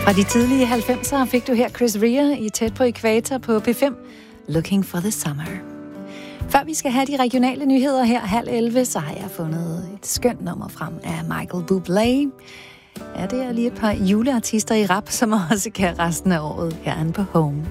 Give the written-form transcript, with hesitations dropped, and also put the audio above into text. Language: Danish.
Fra de tidlige 90'ere fik du her Chris Rea i Tæt på Ækvator på P5, Looking for the Summer. Før vi skal have de regionale nyheder her 10:30, så har jeg fundet et skønt nummer frem af Michael Bublé. Ja, det er lige et par juleartister i rap, som også kan resten af året herinde på Home.